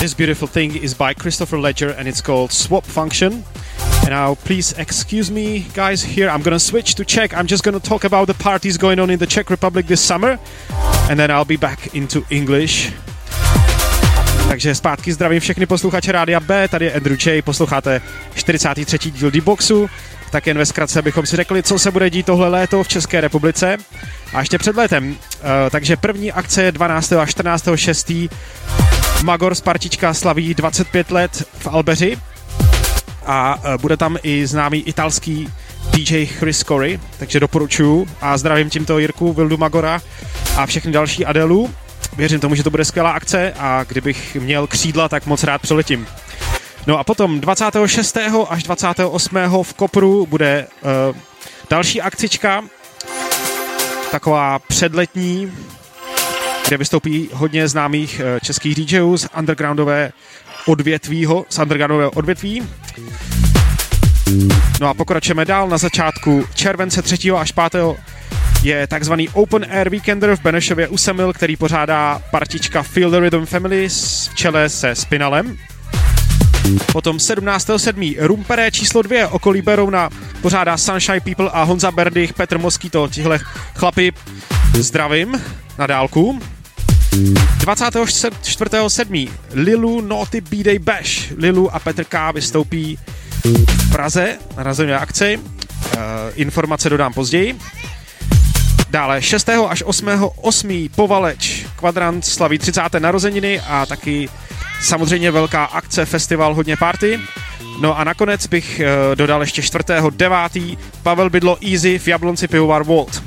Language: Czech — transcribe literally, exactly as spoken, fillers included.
This beautiful thing is by Christopher Ledger and it's called Swap Function. And now please excuse me guys here, I'm gonna switch to Czech. I'm just gonna talk about the parties going on in the Czech Republic this summer and then I'll be back into English. Takže zpátky zdravím všechny posluchače Rádia B, tady je Andrew J, posloucháte čtyřicátý třetí díl D-Boxu. Tak jen ve zkratce bychom si řekli, co se bude dít tohle léto v České republice. A ještě před létem, uh, takže první akce je dvanáctého a čtrnáctého šestého Magor z Partička slaví dvacet pět let v Albeři a uh, bude tam i známý italský D J Chris Corey, takže doporučuji a zdravím tímto Jirku, Vildu Magora a všechny další Adelu. Věřím tomu, že to bude skvělá akce a kdybych měl křídla, tak moc rád přeletím. No a potom dvacátého šestého až dvacátého osmého v Kopru bude uh, další akcička, taková předletní, kde vystoupí hodně známých uh, českých DJů z undergroundové odvětvího, z undergroundového odvětví. No a pokračujeme dál, na začátku července třetího až pátého je takzvaný Open Air Weekender v Benešově u Semil, který pořádá partička Feel the Rhythm Family v čele se Spinalem. Potom sedmnáctého sedmého Rumpere číslo dvě okolí Berouna pořádá Sunshine People a Honza Berdych, Petr Moskyto, tihle chlapi zdravím na dálku. dvacátého čtvrtého sedmého Lilu Naughty B-Day Bash. Lilu a Petr K. vystoupí v Praze na razově akci. E, informace dodám později. Dále šestého až osmého osmého Povaleč Kvadrant slaví třicáté narozeniny a taky samozřejmě velká akce, festival, hodně party. No a nakonec bych e, dodal ještě čtvrtého devátého Pavel Bydlo Easy v Jablonci pivovar Volt.